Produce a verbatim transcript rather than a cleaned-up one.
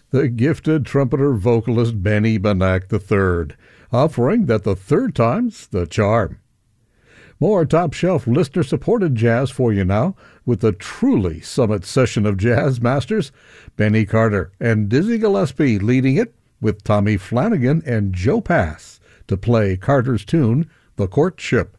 the gifted trumpeter vocalist Benny Bannack the third, offering that the third time's the charm. More top-shelf listener-supported jazz for you now with the truly summit session of jazz masters, Benny Carter and Dizzy Gillespie leading it with Tommy Flanagan and Joe Pass to play Carter's tune, The Courtship.